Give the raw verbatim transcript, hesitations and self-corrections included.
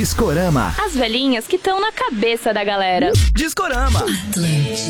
Discorama. As velhinhas que estão na cabeça da galera. Discorama.